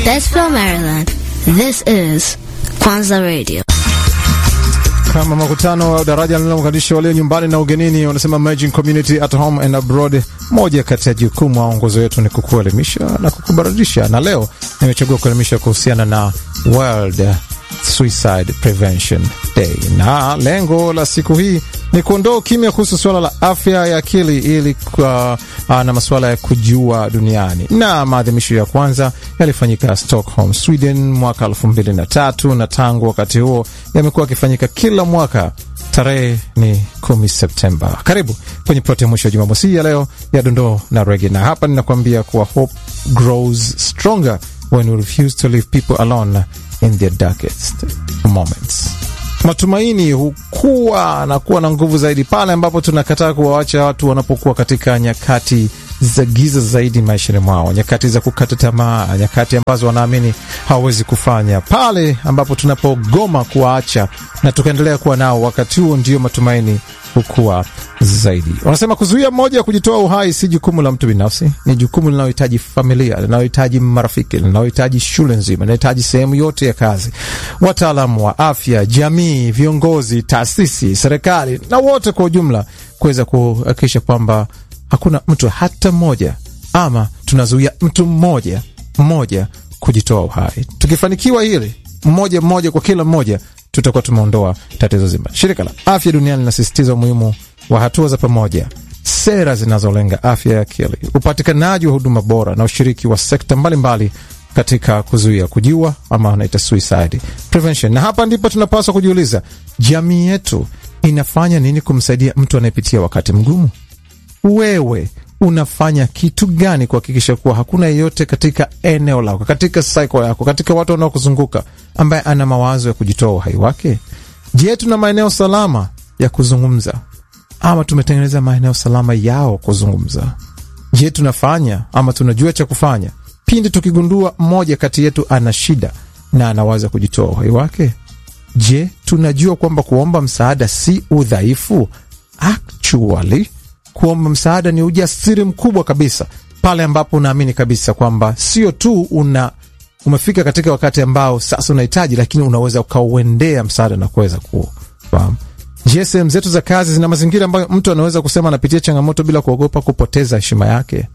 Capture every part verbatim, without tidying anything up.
Bettsville, Maryland. This is Kwanza Radio. Kama makutano wa daraja linalounganisha wale nyumbani na ugenini, wanasema merging community at home and abroad. Moja kati ya jukumu au ongozo yetu ni kukuelimisha na kukuburudisha, na leo nimechagua kuelimisha kuhusiana na World Suicide Prevention Day. Na lengo la siku hii ni kuondoa kimya kuhusu swala la afya ya akili ili kwa, na masuala ya kujua duniani. Na maadhimisho ya kwanza yalifanyika Stockholm, Sweden mwaka elfu mbili na tatu, na tangu wakati huo yamekuwa yakifanyika kila mwaka. Tarehe ni kumi Septemba. Karibu kwenye plot ya mwisho ya Jumamosi ya leo ya dondoo na reggae, na hapa ninakwambia kuwa hope grows stronger when we refuse to leave people alone in their darkest moments. Matumaini hukua na kuwa na nguvu zaidi pale ambapo tunakataa kuwaacha watu wanapokuwa katika nyakati za giza zaidi maishani mwao, nyakati za kukata tamaa, nyakati ambazo wanaamini hawawezi kufanya. Pale ambapo tunapogoma kuwaacha na tukaendelea kuwa nao, wakati huo ndio matumaini hukua zaidi. Wanasema kuzuia mmoja kujitoa uhai si jukumu la mtu binafsi, ni jukumu linalohitaji familia, linalohitaji marafiki, linalohitaji shule nzima, linahitaji sehemu yote ya kazi, wataalamu wa afya, jamii, viongozi, taasisi, serikali na wote kwa ujumla kuweza kuhakikisha kwamba hakuna mtu hata mmoja, ama tunazuia mtu mmoja mmoja kujitoa uhai. Tukifanikiwa hili, mmoja mmoja kwa kila mmoja, tutakuwa tumeondoa tatizo zima. Shirika la Afya Duniani linasisitiza umuhimu wa hatua za pamoja, sera zinazolenga afya ya akili, upatikanaji wa huduma bora na ushiriki wa sekta mbalimbali katika kuzuia kujiua, ama wanaita suicide prevention. Na hapa ndipo tunapaswa kujiuliza, jamii yetu inafanya nini kumsaidia mtu anayepitia wakati mgumu? Wewe unafanya kitu gani kuhakikisha kuwa hakuna yeyote katika eneo lako, katika cycle yako, katika watu wanaokuzunguka ambaye ana mawazo ya kujitoa uhai wake? Je, tuna maeneo salama ya kuzungumza, ama tumetengeneza maeneo salama yao kuzungumza? Je, tunafanya ama tunajua cha kufanya pindi tukigundua mmoja kati yetu ana shida na anawaza kujitoa uhai wake? Je, tunajua kwamba kuomba msaada si udhaifu? Actually, kuomba msaada ni ujasiri mkubwa kabisa, pale ambapo unaamini kabisa kwamba sio tu una umefika katika wakati ambao sasa unahitaji, lakini unaweza ukauendea msaada na kuweza kufahamu. Je, sehemu zetu za kazi zina mazingira ambayo mtu anaweza kusema anapitia changamoto bila kuogopa kupoteza heshima yake?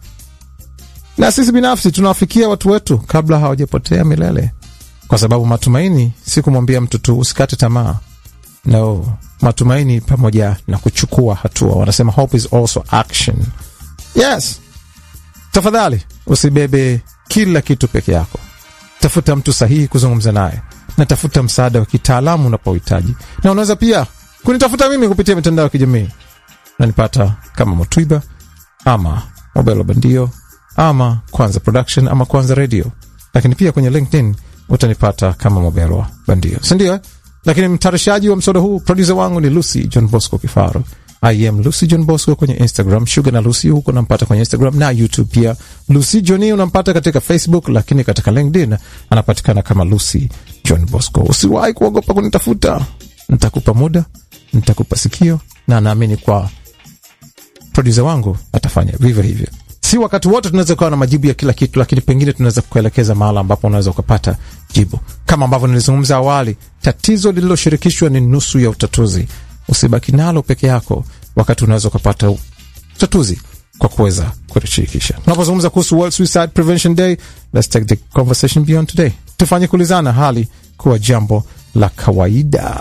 Na sisi binafsi tunawafikia watu wetu kabla hawajapotea milele, kwa sababu matumaini si kumwambia mtu tu usikate tamaa. No, matumaini pamoja na kuchukua hatua. Wanasema hope is also action. Yes, tafadhali usibebe kila kitu peke yako. Tafuta mtu sahihi kuzungumza naye, na tafuta msaada wa kitaalamu unapohitaji. Na unaweza pia kunitafuta mimi kupitia mitandao ya kijamii. Unanipata kama Motwiba, ama Mobelo Bandio, ama Kwanza Production, ama Kwanza Radio. Lakini pia kwenye LinkedIn utanipata kama Mobelo Bandio, si ndio? Eh? Lakini mtayarishaji wa msoda huu, producer wangu ni Lucy John Bosco Kifaru. I am Lucy John Bosco kwenye Instagram, Sugar na Lucy huko nampata kwenye Instagram na YouTube pia. Lucy Johnny unampata katika Facebook, lakini katika LinkedIn anapatikana kama Lucy John Bosco. Usiwahi kuogopa kunitafuta. Nitakupa muda, nitakupa sikio, na naamini kwa producer wangu atafanya vivyo hivyo. Si wakati wote tunaweza kuwa na majibu ya kila kitu, lakini pengine tunaweza kuelekeza mahala ambapo unaweza ukapata jibu. Kama ambavyo nilizungumza awali, tatizo lililoshirikishwa ni nusu ya utatuzi. Usibaki nalo peke yako, wakati unaweza ukapata utatuzi kwa kuweza kushirikisha. Tunapozungumza kuhusu World Suicide Prevention Day, let's take the conversation beyond today. Tufanye kulizana hali kuwa jambo la kawaida.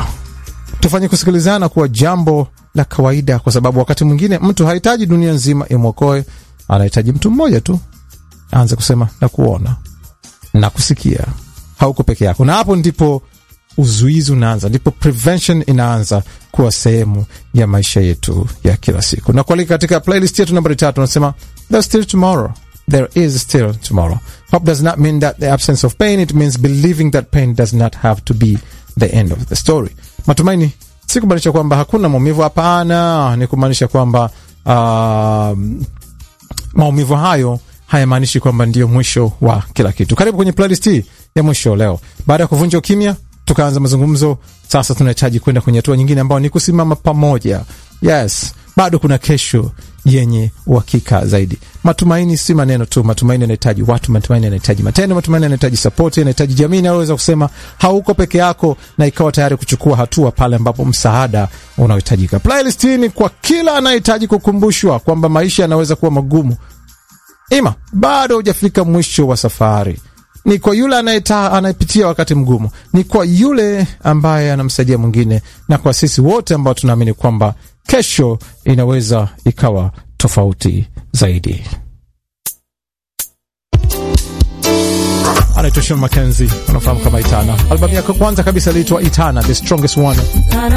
Tufanye kusikilizana kuwa jambo la kawaida, kwa sababu wakati mwingine mtu hahitaji dunia nzima imwokoe, anahitaji mtu mmoja tu aanze kusema na kuona na kusikia. Hauko peke yako. Na hapo ndipo uzuizi unaanza, ndipo prevention inaanza kuwa sehemu ya maisha yetu ya kila siku. Na kwa katika playlist yetu nambari tatu tunasema there's still tomorrow. There is still tomorrow. Hope does not mean that the absence of pain, it means believing that pain does not have to be the end of the story. Matumaini si kumaanisha kwamba hakuna maumivu, hapana. Ni kumaanisha kwamba uh, maumivu hayo hayamaanishi kwamba ndio mwisho wa kila kitu. Karibu kwenye playlist hii ya mwisho leo. Baada ya kuvunja ukimya, tukaanza mazungumzo. Sasa tunahitaji kwenda kwenye hatua nyingine ambayo ni kusimama pamoja. Yes, bado kuna kesho yenye uhakika zaidi. Matumaini si maneno tu, matumaini yanahitaji watu, matumaini yanahitaji matendo, matumaini yanahitaji support, yanahitaji jamii inayoweza kusema hauko peke yako na ikawa tayari kuchukua hatua pale ambapo msaada unahitajika. Playlist hii ni kwa kila anayehitaji kukumbushwa kwamba maisha yanaweza kuwa magumu. Ima, bado hujafika mwisho wa safari. Ni kwa yule anayeta anayepitia wakati mgumu, ni kwa yule ambaye anamsaidia mwingine, na kwa sisi wote ambao tunaamini kwamba kesho inaweza ikawa tofauti zaidi. Anaitwa Sean Mackenzie, unafahamu kama Itana. Albamu yake kwanza kabisa iliitwa Itana, The Strongest One.